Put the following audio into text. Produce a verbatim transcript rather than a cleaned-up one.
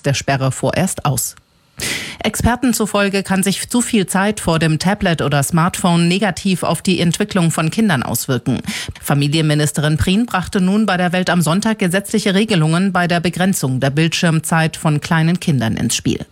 trotz der Sperre vorerst aus. Experten zufolge kann sich zu viel Zeit vor dem Tablet oder Smartphone negativ auf die Entwicklung von Kindern auswirken. Familienministerin Prien brachte nun bei der Welt am Sonntag gesetzliche Regelungen bei der Begrenzung der Bildschirmzeit von kleinen Kindern ins Spiel.